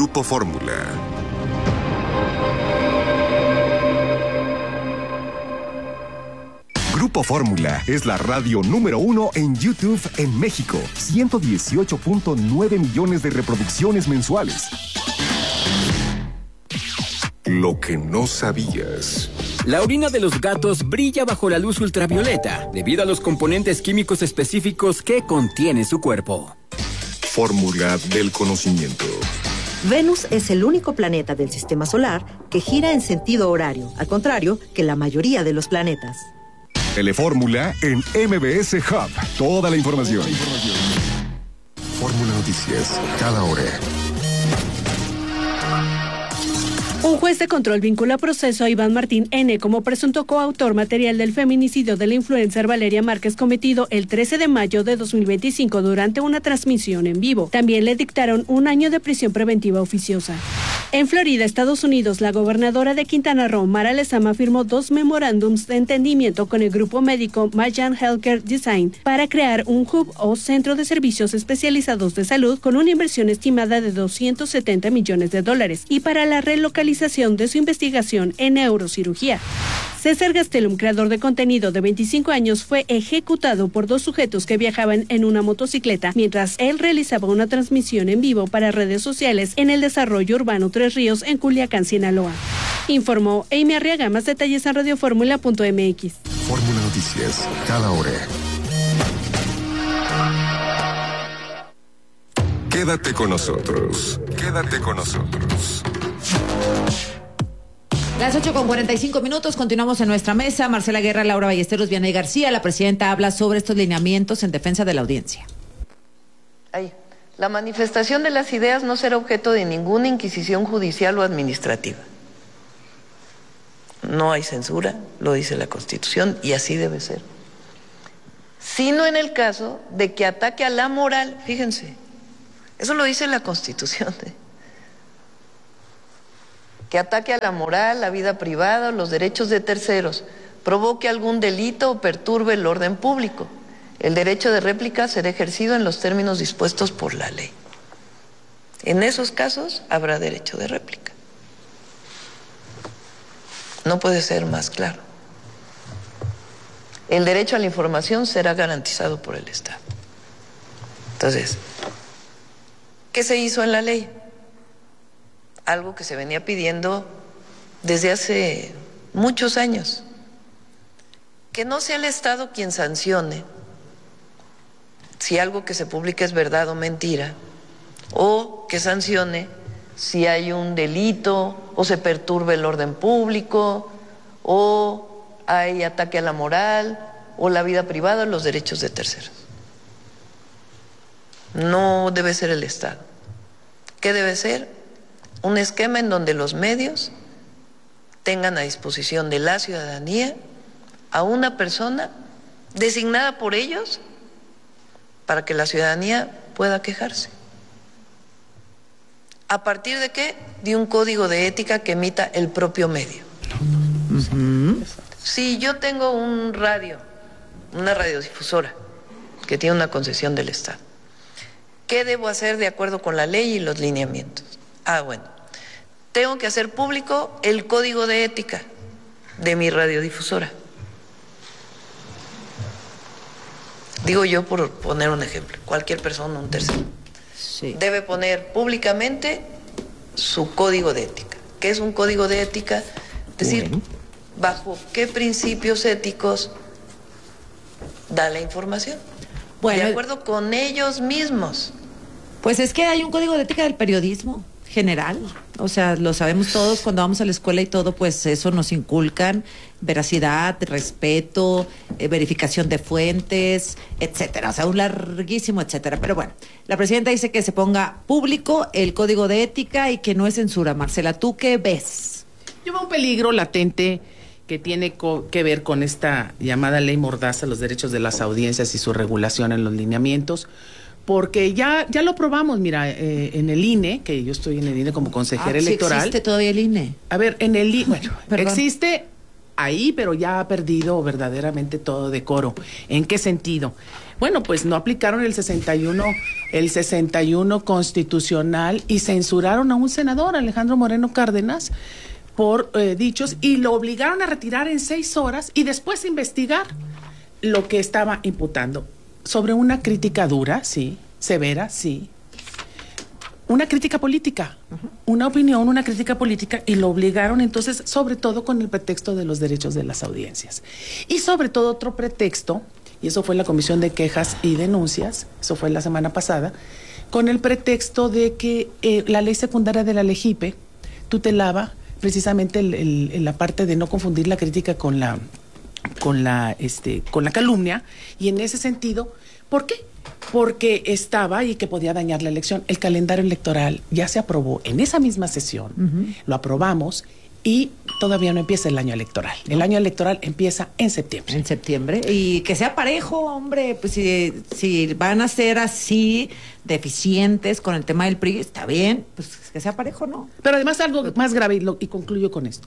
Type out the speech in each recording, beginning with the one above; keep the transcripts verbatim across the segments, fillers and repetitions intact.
Grupo Fórmula. Grupo Fórmula es la radio número uno en YouTube en México. ciento dieciocho punto nueve millones de reproducciones mensuales. Lo que no sabías. La orina de los gatos brilla bajo la luz ultravioleta debido a los componentes químicos específicos que contiene su cuerpo. Fórmula del conocimiento. Venus es el único planeta del sistema solar que gira en sentido horario, al contrario que la mayoría de los planetas. Telefórmula en M B S Hub. Toda la información. Fórmula Noticias, cada hora. Un juez de control vincula a proceso a Iván Martín N. como presunto coautor material del feminicidio de la influencer Valeria Márquez cometido el trece de mayo de dos mil veinticinco durante una transmisión en vivo. También le dictaron un año de prisión preventiva oficiosa. En Florida, Estados Unidos, la gobernadora de Quintana Roo, Mara Lezama, firmó dos memorándums de entendimiento con el grupo médico Mayan Healthcare Design para crear un hub o centro de servicios especializados de salud con una inversión estimada de doscientos setenta millones de dólares y para la relocalización de su investigación en neurocirugía. César Gastelum, creador de contenido de veinticinco años, fue ejecutado por dos sujetos que viajaban en una motocicleta mientras él realizaba una transmisión en vivo para redes sociales en el desarrollo urbano Tres Ríos en Culiacán, Sinaloa. Informó Amy Arriaga. Más detalles en radioformula punto m x. Fórmula Noticias, cada hora. Quédate con nosotros. Quédate con nosotros. Las ocho con cuarenta y cinco minutos, continuamos en nuestra mesa. Marcela Guerra, Laura Ballesteros, Vianey García. La presidenta habla sobre estos lineamientos en defensa de la audiencia. Ahí. La manifestación de las ideas no será objeto de ninguna inquisición judicial o administrativa. No hay censura, lo dice la Constitución, y así debe ser. Sino en el caso de que ataque a la moral, fíjense, eso lo dice la Constitución, ¿eh? Que ataque a la moral, la vida privada o los derechos de terceros, provoque algún delito o perturbe el orden público. El derecho de réplica será ejercido en los términos dispuestos por la ley. En esos casos habrá derecho de réplica. No puede ser más claro. El derecho a la información será garantizado por el Estado. Entonces, ¿qué se hizo en la ley? Algo que se venía pidiendo desde hace muchos años, que no sea el Estado quien sancione si algo que se publica es verdad o mentira, o que sancione si hay un delito o se perturbe el orden público o hay ataque a la moral o la vida privada o los derechos de terceros. No debe ser el Estado. ¿Qué debe ser? Un esquema en donde los medios tengan a disposición de la ciudadanía a una persona designada por ellos para que la ciudadanía pueda quejarse. ¿A partir de qué? De un código de ética que emita el propio medio. Uh-huh. Si yo tengo un radio, una radiodifusora que tiene una concesión del Estado, ¿qué debo hacer de acuerdo con la ley y los lineamientos? Ah, bueno, tengo que hacer público el código de ética de mi radiodifusora. Digo yo por poner un ejemplo, cualquier persona, un tercero, sí, debe poner públicamente su código de ética. ¿Qué es un código de ética? Es decir, bueno, bajo qué principios éticos da la información. Bueno, de acuerdo con ellos mismos. Pues es que hay un código de ética del periodismo general, o sea, lo sabemos todos cuando vamos a la escuela y todo, pues eso nos inculcan veracidad, respeto, eh, verificación de fuentes, etcétera, o sea, un larguísimo etcétera, pero bueno, la presidenta dice que se ponga público el código de ética y que no es censura. Marcela, ¿tú qué ves? Yo veo un peligro latente que tiene co- que ver con esta llamada ley mordaza, los derechos de las audiencias y su regulación en los lineamientos, porque ya ya lo probamos, mira, eh, en el I N E, que yo estoy en el I N E como consejera ah, electoral. ¿Sí existe todavía el I N E? A ver, en el I N E, bueno, Perdón. existe ahí, pero ya ha perdido verdaderamente todo decoro. ¿En qué sentido? Bueno, pues no aplicaron el sesenta y uno, el sesenta y uno constitucional y censuraron a un senador, Alejandro Moreno Cárdenas, por eh, dichos, y lo obligaron a retirar en seis horas y después investigar lo que estaba imputando. Sobre una crítica dura, sí, severa, sí. Una crítica política, uh-huh. una opinión, una crítica política, y lo obligaron entonces, sobre todo con el pretexto de los derechos de las audiencias. Y sobre todo otro pretexto, y eso fue la Comisión de Quejas y Denuncias, eso fue la semana pasada, con el pretexto de que eh, la ley secundaria de la LEGIPE tutelaba precisamente el, el, la parte de no confundir la crítica con la, con la, este, con la calumnia, y en ese sentido, ¿por qué? Porque estaba y que podía dañar la elección. El calendario electoral ya se aprobó en esa misma sesión, uh-huh. lo aprobamos, y todavía no empieza el año electoral. El no. año electoral empieza en septiembre. En septiembre. Y que sea parejo, hombre. Pues si, si van a ser así deficientes con el tema del P R I, está bien, pues que sea parejo, ¿no? Pero además algo pues, más grave, y, lo, y concluyo con esto.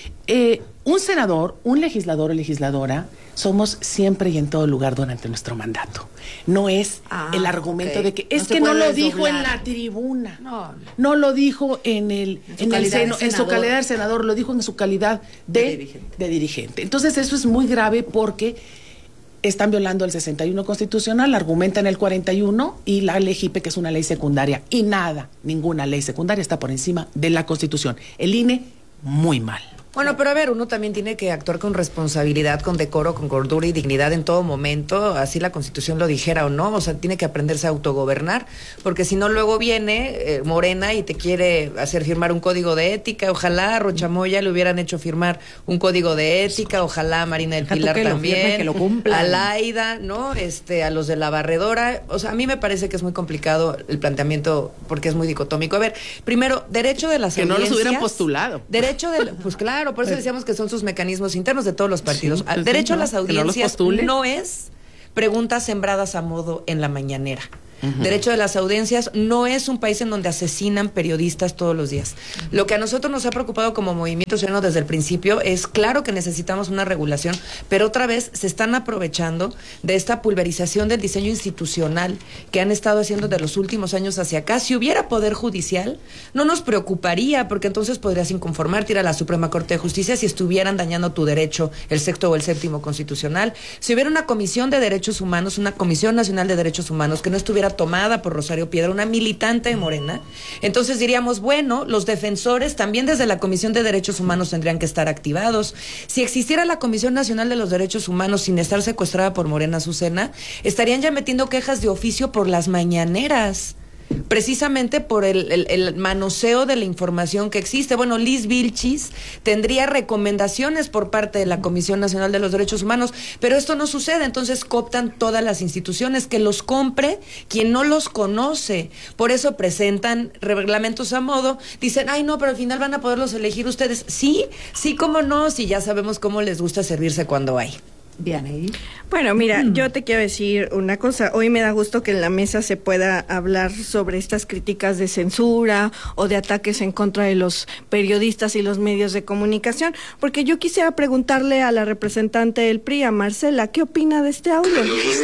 Eh, un senador, un legislador o legisladora, somos siempre y en todo lugar durante nuestro mandato. No es ah, el argumento okay. de que es no que no lo dijo desdoblar. En la tribuna, no, no lo dijo en el en, en, el seno, en su calidad de senador, lo dijo en su calidad de, de, dirigente. de dirigente. Entonces eso es muy grave porque están violando el sesenta y uno constitucional, argumentan el cuarenta y uno y la LEGIPE, que es una ley secundaria, y nada, ninguna ley secundaria está por encima de la Constitución. El I N E, muy mal. Bueno, pero a ver, uno también tiene que actuar con responsabilidad, con decoro, con cordura y dignidad en todo momento, así la Constitución lo dijera o no, o sea, tiene que aprenderse a autogobernar, porque si no luego viene eh, Morena y te quiere hacer firmar un código de ética. Ojalá a Rocha Moya le hubieran hecho firmar un código de ética, ojalá a Marina del Pilar que también, lo firme, que lo cumpla, a Laida, ¿no? Este, a los de la barredora. O sea, a mí me parece que es muy complicado el planteamiento porque es muy dicotómico. A ver, primero, derecho de las que audiencias. Que no los hubieran postulado. Derecho de, pues claro, por eso decíamos que son sus mecanismos internos de todos los partidos. Sí, pues derecho sí, no, a las audiencias no, no es preguntas sembradas a modo en la mañanera. Uh-huh. Derecho de las audiencias no es un país en donde asesinan periodistas todos los días. Lo que a nosotros nos ha preocupado como Movimiento Ciudadano desde el principio es, claro que necesitamos una regulación, pero otra vez se están aprovechando de esta pulverización del diseño institucional que han estado haciendo de los últimos años hacia acá. Si hubiera poder judicial, no nos preocuparía, porque entonces podrías inconformarte, ir a la Suprema Corte de Justicia si estuvieran dañando tu derecho, el sexto o el séptimo constitucional. Si hubiera una Comisión de Derechos Humanos, una Comisión Nacional de Derechos Humanos que no estuviera tomada por Rosario Piedra, una militante de Morena, entonces diríamos, bueno, los defensores también desde la Comisión de Derechos Humanos tendrían que estar activados. Si existiera la Comisión Nacional de los Derechos Humanos sin estar secuestrada por Morena Azucena, estarían ya metiendo quejas de oficio por las mañaneras, precisamente por el, el, el manoseo de la información que existe. Bueno, Liz Vilchis tendría recomendaciones por parte de la Comisión Nacional de los Derechos Humanos, pero esto no sucede, entonces cooptan todas las instituciones, que los compre quien no los conoce. Por eso presentan reglamentos a modo, dicen, ay no, pero al final van a poderlos elegir ustedes. Sí, sí, cómo no, si ya sabemos cómo les gusta servirse cuando hay. Bien, bueno, mira, mm. yo te quiero decir una cosa. Hoy me da gusto que en la mesa se pueda hablar sobre estas críticas de censura o de ataques en contra de los periodistas y los medios de comunicación, porque yo quisiera preguntarle a la representante del P R I, a Marcela, ¿qué opina de este audio?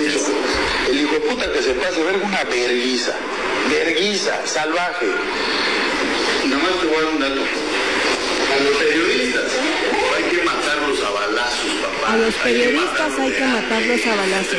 El hijo de puta que se pase ver una verguiza, verguiza, salvaje. Y nomás te voy a dar un dato. A los periodistas hay que matarlos a balazos, papá. A los periodistas hay que matarlos a balazos.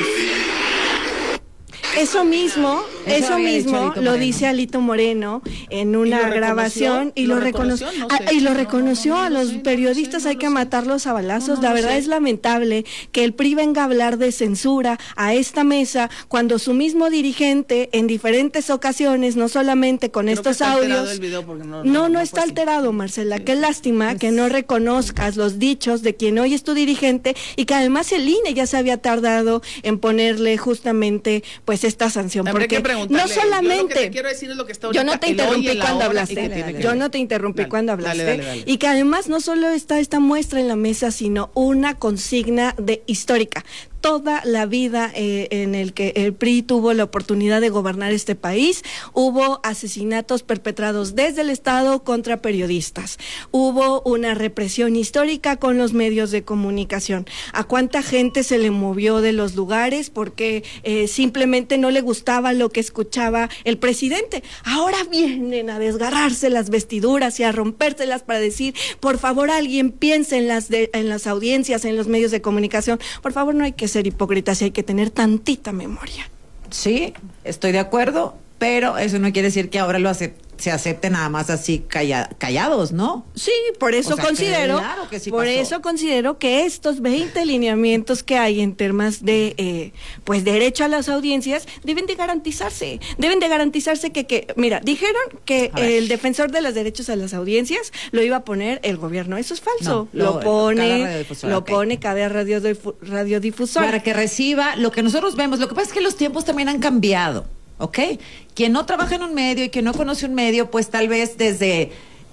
Eso mismo, eso, eso mismo lo dice Alito Moreno en una ¿Y grabación y lo, lo reconoció, no sé. a, y lo reconoció no, no, no, a los no sé, periodistas no sé, no hay que matarlos a balazos. No, no, la verdad sé. Es lamentable que el P R I venga a hablar de censura a esta mesa cuando su mismo dirigente en diferentes ocasiones, no solamente con Creo estos audios, no, no, no, no está alterado, Marcela. Sí, qué lástima es... que no reconozcas los dichos de quien hoy es tu dirigente y que además el I N E ya se había tardado en ponerle justamente pues esta sanción. Habrá porque no solamente yo, es lo que está yo no te interrumpí cuando hablaste dale, dale, yo no te interrumpí dale, cuando hablaste dale, dale, dale. Y que además no solo está esta muestra en la mesa, sino una consigna de histórica. toda la vida eh, en el que el P R I tuvo la oportunidad de gobernar este país, hubo asesinatos perpetrados desde el Estado contra periodistas. Hubo una represión histórica con los medios de comunicación. ¿A cuánta gente se le movió de los lugares porque eh, simplemente no le gustaba lo que escuchaba el presidente? Ahora vienen a desgarrarse las vestiduras y a rompérselas para decir, por favor, alguien piense en las, de, en las audiencias, en los medios de comunicación. Por favor, no hay que ser hipócritas y hay que tener tantita memoria. Sí, estoy de acuerdo, pero eso no quiere decir que ahora lo hace, se acepte nada más así calla, callados, ¿no? Sí, por eso o sea, considero, claro que sí por pasó. eso considero que estos veinte lineamientos que hay en temas de, eh, pues, derecho a las audiencias deben de garantizarse, deben de garantizarse que, que mira, dijeron que el defensor de los derechos a las audiencias lo iba a poner el gobierno, eso es falso, no, lo, lo pone, lo okay. pone cada radiodifu- radiodifusora. Para que reciba lo que nosotros vemos. Lo que pasa es que los tiempos también han cambiado, ¿ok? Quien no trabaja en un medio y quien no conoce un medio, pues tal vez desde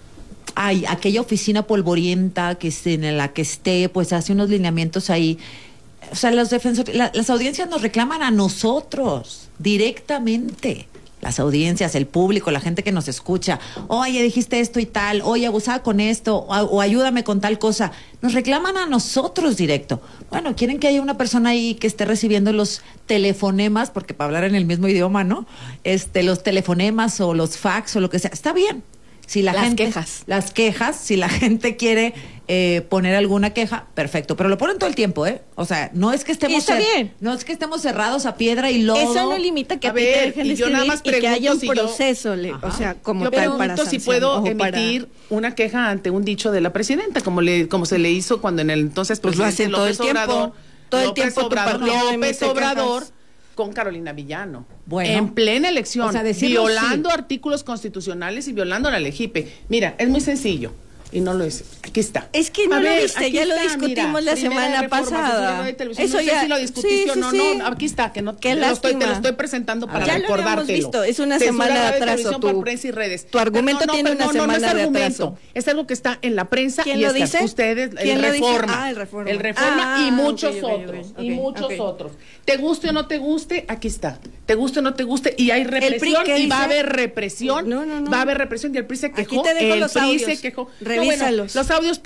ay, aquella oficina polvorienta que esté, en la que esté, pues hace unos lineamientos ahí. O sea, los defensores, la, las audiencias nos reclaman a nosotros directamente. Las audiencias, el público, la gente que nos escucha. Oye, dijiste esto y tal. Oye, abusaba con esto. O, o ayúdame con tal cosa. Nos reclaman a nosotros directo. Bueno, quieren que haya una persona ahí que esté recibiendo los telefonemas, porque para hablar en el mismo idioma, ¿no? Este, los telefonemas o los fax o lo que sea. Está bien. Si la las gente, quejas. Las quejas, si la gente quiere eh, poner alguna queja, perfecto. Pero lo ponen todo el tiempo, ¿eh? O sea, no es que estemos está cer- bien. No es que estemos cerrados a piedra y lodo. Eso no limita que a, A ti ver, te dejen y yo nada escribir más y que haya un pregunto si yo- proceso, le, o sea, como Yo tal pregunto para si sanción, puedo o para- emitir una queja ante un dicho de la presidenta, como le como se le hizo cuando en el entonces Pues lo presidente hacen todo el López tiempo. Obrador, Todo el López tiempo tu Obrador, partido López emite Obrador quejas. con Carolina Villano. Bueno. En plena elección, O sea, decirlo violando sí. artículos constitucionales y violando la LEGIPE. Mira, es muy sencillo. Y no lo es. Aquí está. Es que no A lo ver, viste, aquí ya lo está, discutimos mira, la primera semana reforma pasada. constitucional de televisión. Eso no sé ya- si lo discutiste sí, o sí, no, sí. no, aquí está, que no Qué te lo, estoy, te lástima. lo estoy presentando para Ya lo habíamos recordártelo. visto, es una Censura semana de radio y atraso, televisión tu- por prensa y redes. tu argumento Pero no, tiene pero una no, no, semana no es de argumento, atraso. es algo que está en la prensa ¿Quién y lo está. dice? Ustedes, ¿Quién el lo dice? Reforma. Ah, el Reforma. El Reforma Ah, y muchos ok, ok, ok, otros. ok, y muchos ok. otros. Te guste o no te guste, aquí está. Te guste o no te guste, y hay P R I, represión, ¿qué y va a dice? haber represión. No, no, no. Va a haber represión, y el P R I se quejó. Aquí te dejo el los P R I audios. se quejó. No, bueno, Revísalos. los audios